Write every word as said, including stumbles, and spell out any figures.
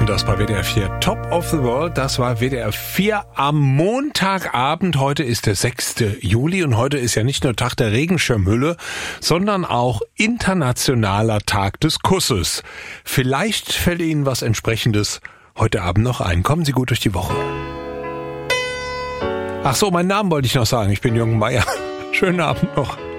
hörten das bei W D R vier Top of the World. Das war W D R vier am Montagabend. Heute ist der sechste Juli und heute ist ja nicht nur Tag der Regenschirmhülle, sondern auch internationaler Tag des Kusses. Vielleicht fällt Ihnen was Entsprechendes heute Abend noch ein. Kommen Sie gut durch die Woche. Ach so, meinen Namen wollte ich noch sagen. Ich bin Jürgen Meier. Schönen Abend noch.